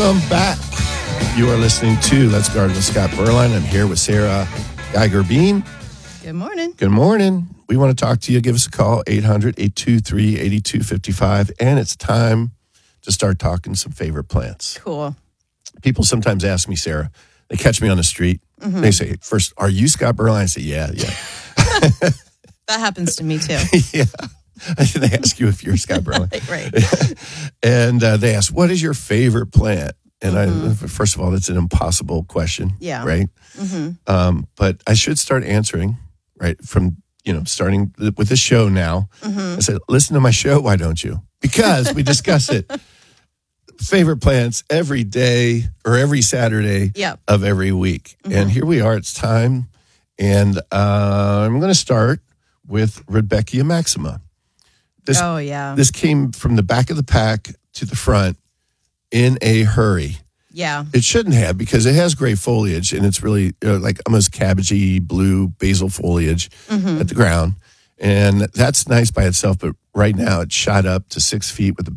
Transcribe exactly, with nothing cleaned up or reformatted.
Welcome back. You are listening to Let's Garden with Scott Berline. I'm here with Sarah Geiger Bean. Good morning. Good morning. We want to talk to you. Give us a call, eight hundred, eight two three, eight two five five. And it's time to start talking some favorite plants. Cool. People sometimes ask me, Sarah, they catch me on the street. Mm-hmm. They say, first, are you Scott Berline? I say, yeah, yeah. That happens to me too. Yeah. They ask you if you're Scott Berline. Right. And uh, they ask, what is your favorite plant? And mm-hmm. I, first of all, that's an impossible question. Yeah. Right? Mm-hmm. Um, but I should start answering, right, from, you know, starting with this show now. Mm-hmm. I said, listen to my show, why don't you? Because we discuss it. Favorite plants every day or every Saturday yep. of every week. Mm-hmm. And here we are, it's time. And uh, I'm going to start with Rudbeckia maxima. This, oh, yeah. This came from the back of the pack to the front in a hurry. Yeah. It shouldn't have, because it has gray foliage and it's really uh, like almost cabbagey blue basil foliage mm-hmm. at the ground. And that's nice by itself, but right now it's shot up to six feet with a